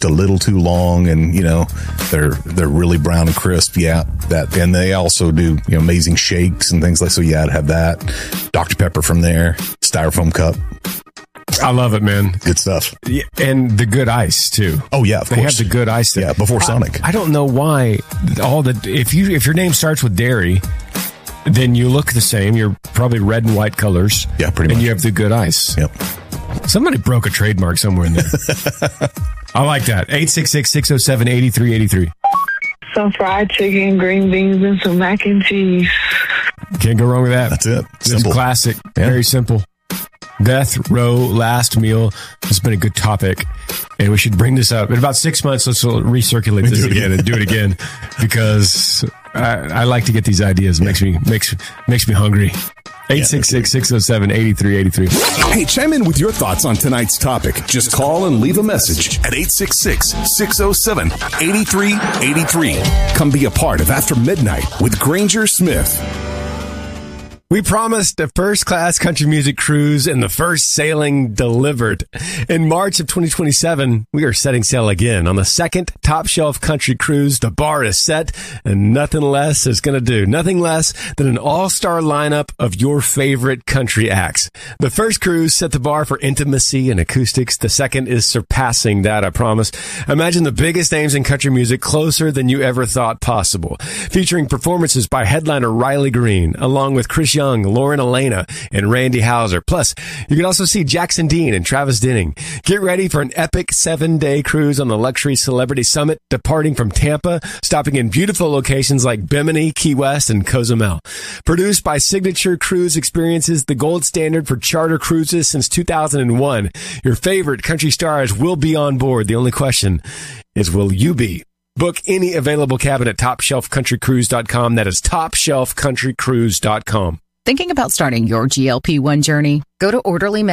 cooked a little too long, and they're really brown and crisp. Yeah, that, and they also do amazing shakes and things like. So yeah, I'd have that. Dr. Pepper from there, styrofoam cup. I love it, man. Good stuff. Yeah, and the good ice too. Oh yeah, of course. They have the good ice there. Yeah, before Sonic. I don't know why if your name starts with dairy, then you look the same. You're probably red and white colors. Yeah, pretty much. And you have the good ice. Yep. Somebody broke a trademark somewhere in there. I like that. 866-607-8383. Some fried chicken, green beans, and some mac and cheese. Can't go wrong with that. That's it. It's classic. Yeah. Very simple. Death row last meal has been a good topic, and we should bring this up in about 6 months. Let's recirculate this again and do it again, because I like to get these ideas. Makes me hungry. 866-607-8383. Hey, chime in with your thoughts on tonight's topic. Just call and leave a message at 866-607-8383. Come be a part of After Midnight with Granger Smith. We promised a first-class country music cruise, and the first sailing delivered. In March of 2027, we are setting sail again on the second Top Shelf Country Cruise. The bar is set, and nothing less is going to do. Nothing less than an all-star lineup of your favorite country acts. The first cruise set the bar for intimacy and acoustics. The second is surpassing that, I promise. Imagine the biggest names in country music closer than you ever thought possible. Featuring performances by headliner Riley Green, along with Chris Young, Lauren Elena, and Randy Houser. Plus, you can also see Jackson Dean and Travis Denning. Get ready for an epic 7-day cruise on the Luxury Celebrity Summit, departing from Tampa, stopping in beautiful locations like Bimini, Key West, and Cozumel. Produced by Signature Cruise Experiences, the gold standard for charter cruises since 2001. Your favorite country stars will be on board. The only question is, will you be? Book any available cabin at TopShelfCountryCruise.com. That is TopShelfCountryCruise.com. Thinking about starting your GLP-1 journey? Go to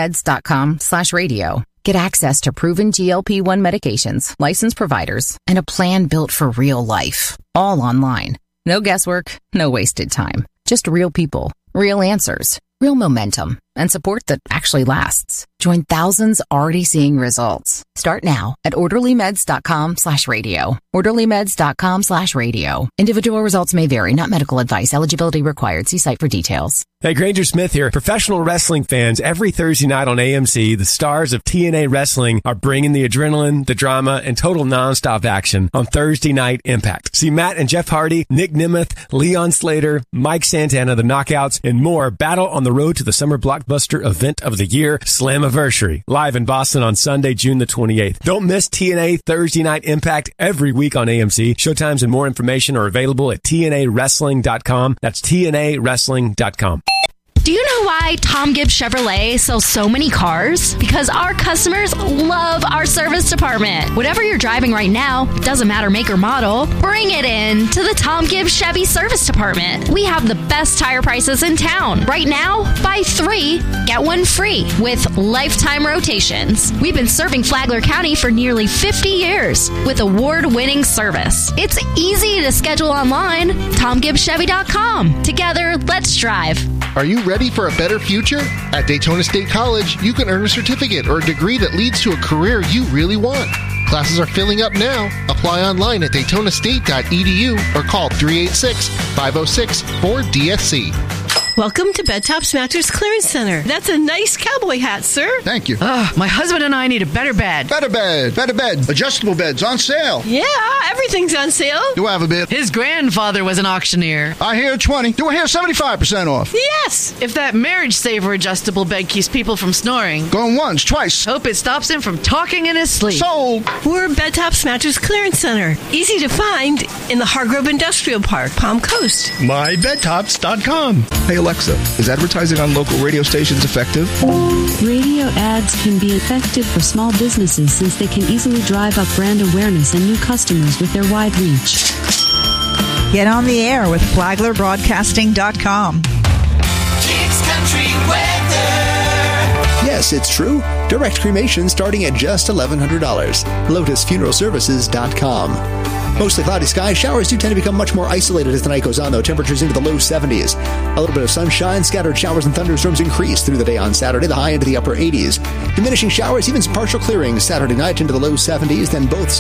orderlymeds.com/radio. Get access to proven GLP-1 medications, licensed providers, and a plan built for real life. All online. No guesswork, no wasted time. Just real people, real answers, real momentum, and support that actually lasts. Join thousands already seeing results. Start now at orderlymeds.com/radio. orderlymeds.com/radio. Individual results may vary, not medical advice. Eligibility required. See site for details. Hey, Granger Smith here. Professional wrestling fans, every Thursday night on AMC, the stars of TNA Wrestling are bringing the adrenaline, the drama, and total nonstop action on Thursday Night Impact. See Matt and Jeff Hardy, Nick Nemeth, Leon Slater, Mike Santana, the Knockouts, and more battle on the road to the summer blockbuster event of the year, Slammiversary, live in Boston on Sunday, June the 28th. Don't miss TNA Thursday Night Impact every week on AMC. Showtimes and more information are available at TNAWrestling.com. That's TNAWrestling.com. Do you know why Tom Gibbs Chevrolet sells so many cars? Because our customers love our service department. Whatever you're driving right now, doesn't matter make or model, bring it in to the Tom Gibbs Chevy Service Department. We have the best tire prices in town. Right now, buy 3, get 1 free with lifetime rotations. We've been serving Flagler County for nearly 50 years with award-winning service. It's easy to schedule online, TomGibbsChevy.com. Together, let's drive. Are you ready for a better future? At Daytona State College, you can earn a certificate or a degree that leads to a career you really want. Classes are filling up now. Apply online at DaytonaState.edu or call 386-506-4DSC. Welcome to Bed Tops Mattress Clearance Center. That's a nice cowboy hat, sir. Thank you. My husband and I need a better bed. Better bed. Adjustable beds on sale. Yeah, everything's on sale. Do I have a bid? His grandfather was an auctioneer. I hear 20. Do I hear 75% off? Yes. If that Marriage Saver adjustable bed keeps people from snoring. Going once, twice. Hope it stops him from talking in his sleep. Sold. We're Bed Tops Mattress Clearance Center. Easy to find in the Hargrove Industrial Park, Palm Coast. MyBedTops.com. Hey, Alexa, is advertising on local radio stations effective? Radio ads can be effective for small businesses since they can easily drive up brand awareness and new customers with their wide reach. Get on the air with FlaglerBroadcasting.com. Kicks Country Weather. Yes, it's true. Direct cremation starting at just $1,100. LotusFuneralServices.com. Mostly cloudy skies. Showers do tend to become much more isolated as the night goes on, though. Temperatures into the low 70s. A little bit of sunshine. Scattered showers and thunderstorms increase through the day on Saturday. The high into the upper 80s. Diminishing showers, even partial clearing Saturday night into the low 70s. Then both